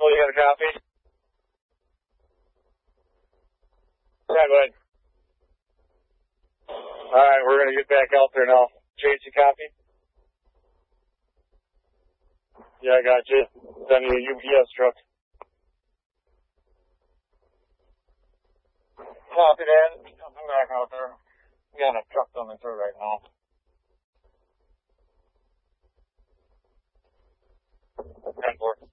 Oh, you got a copy? Yeah, go ahead. Alright, we're gonna get back out there now. Chase, you copy? Yeah, I got you. Sending you a UPS truck. Copy that. I'm back out there. We got a truck coming through right now. 10-4.